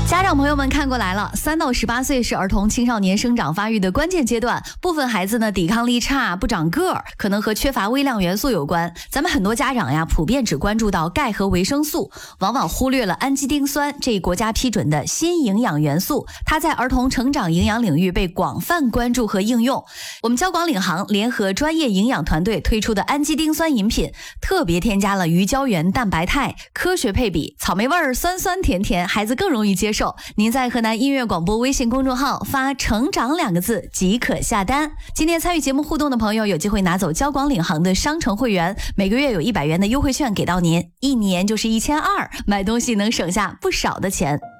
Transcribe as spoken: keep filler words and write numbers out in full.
家长朋友们看过来了，三到十八岁是儿童青少年生长发育的关键阶段，部分孩子呢抵抗力差，不长个儿，可能和缺乏微量元素有关。咱们很多家长呀，普遍只关注到钙和维生素，往往忽略了氨基丁酸这一国家批准的新营养元素，它在儿童成长营养领域被广泛关注和应用。我们交广领航联合专业营养团队推出的氨基丁酸饮品，特别添加了鱼胶原蛋白肽，科学配比，草莓味儿，酸酸甜甜，孩子更容易接受。您在河南音乐广播微信公众号发成长两个字即可下单。今天参与节目互动的朋友有机会拿走交广领航的商城会员，每个月有一百元的优惠券给到您，一年就是一千二，买东西能省下不少的钱。